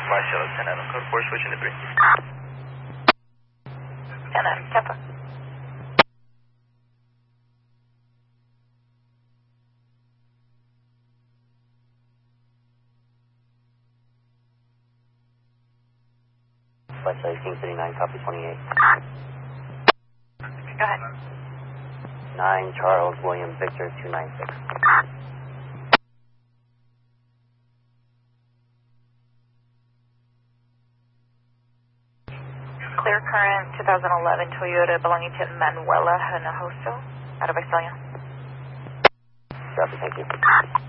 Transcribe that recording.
Fly Shuttle 10 Adam, code 4, switching to 3. 10 Adam, Tampa. Flight Shuttle King City 9, copy 28. Go ahead. 9 Charles William Victor 296. Clear current 2011 Toyota belonging to Manuela Hinojosa out of Visalia. Copy, thank you.